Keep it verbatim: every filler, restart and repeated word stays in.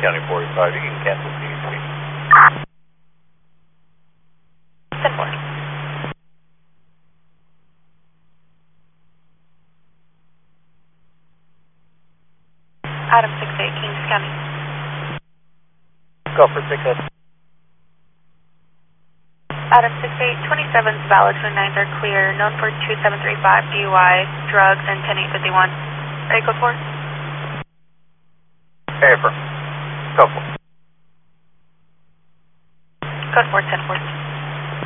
County forty-five, you can cancel P H P. ten four. Adam six eight, Kings County. Go for six eight. Adam six eight, twenty-sevens valid, twenty-nines are clear, known for two seven three five D U I, drugs, and ten eight fifty-one. Ready, code four? Hey, affirm. Go for. Code four, ten four.